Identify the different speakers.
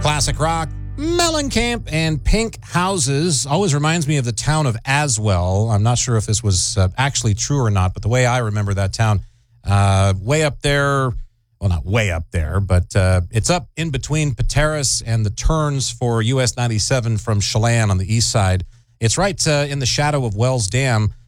Speaker 1: Classic rock, Mellencamp and Pink Houses always reminds me of the town of Aswell. I'm not sure if this was actually true or not, but the way I remember that town, way up there, well, not way up there, but it's up in between Pateros and the turns for US 97 from Chelan on the east side. It's right in the shadow of Wells Dam.